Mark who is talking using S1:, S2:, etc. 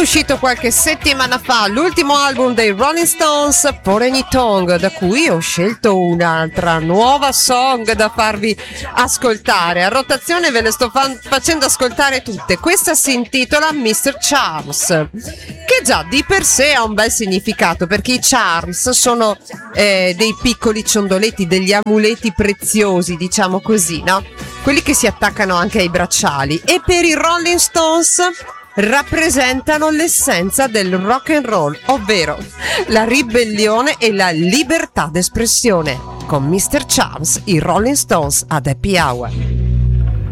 S1: uscito qualche settimana fa l'ultimo album dei Rolling Stones, Poreny Tongue, da cui ho scelto un'altra nuova song da farvi ascoltare. A rotazione ve le sto facendo ascoltare tutte. Questa si intitola Mr. Charms, che già di per sé ha un bel significato, perché i charms sono dei piccoli ciondoleti, degli amuleti preziosi, diciamo così, no? Quelli che si attaccano anche ai bracciali, e per i Rolling Stones rappresentano l'essenza del rock and roll, ovvero la ribellione e la libertà d'espressione. Con Mr. Charms, i Rolling Stones ad Happy Hour.